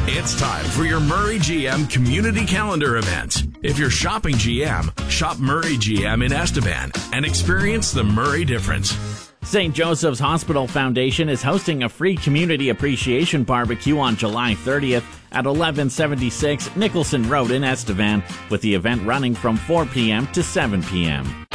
It's time for your Murray GM Community Calendar event. If you're shopping GM, shop Murray GM in Estevan and experience the Murray difference. St. Joseph's Hospital Foundation is hosting a free community appreciation barbecue on July 30th at 1176 Nicholson Road in Estevan, with the event running from 4 p.m. to 7 p.m.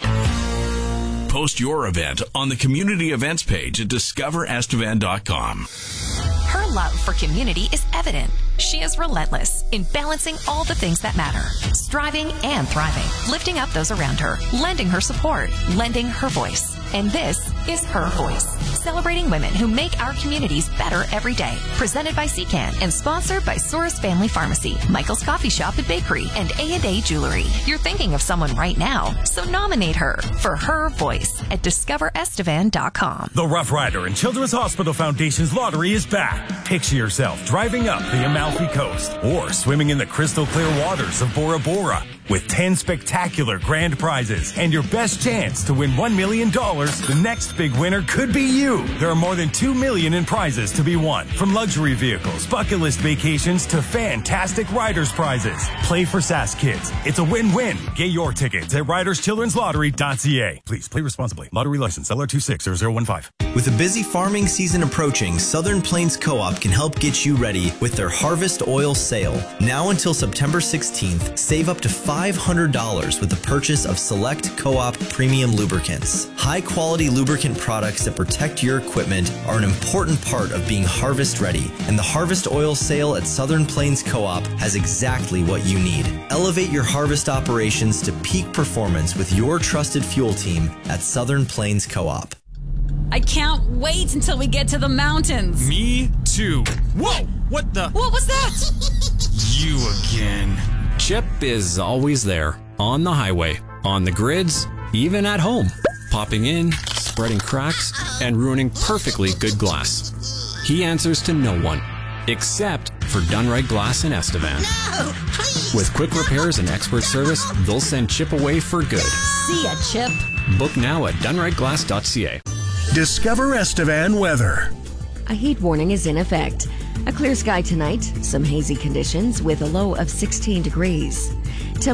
Post your event on the community events page at discoverestevan.com. Her love for community is evident. She is relentless in balancing all the things that matter, striving and thriving, lifting up those around her, lending her support, lending her voice. And this is Her Voice, celebrating women who make our communities better every day. Presented by CCAN and sponsored by Soros Family Pharmacy, Michael's Coffee Shop and Bakery, and A&A Jewelry. You're thinking of someone right now, so nominate her for Her Voice at discoverestevan.com. The Rough Rider and Children's Hospital Foundation's lottery is back. Picture yourself driving up the Amalfi Coast or swimming in the crystal clear waters of Bora Bora with 10 spectacular grand prizes and your best chance to win $1 million. The next big winner could be you. There are more than $2 million in prizes to be won, from luxury vehicles, bucket list vacations to fantastic riders prizes. Play for SAS Kids. It's a win-win. Get your tickets at riderschildrenslottery.ca. Please play responsibly. Lottery license LR260015. With a busy farming season approaching, Southern Plains Co-op can help get you ready with their Harvest Oil Sale. Now until September 16th, save up to $500 with the purchase of select Co-op premium lubricants. High-quality lubricant products that protect your equipment are an important part of being harvest ready, and the Harvest Oil Sale at Southern Plains Co-op has exactly what you need. Elevate your harvest operations to peak performance with your trusted fuel team at Southern Plains Co-op. I can't wait until we get to the mountains. Me too. Whoa! What the? What was that? You again. Chip is always there, on the highway, on the grids, even at home, popping in, spreading cracks, and ruining perfectly good glass. He answers to no one, except for Done Right Glass in Estevan. No, please. With quick repairs and expert service, they'll send Chip away for good. See ya, Chip. Book now at donerightglass.ca. Discover Estevan weather. A heat warning is in effect. A clear sky tonight, some hazy conditions with a low of 16 degrees.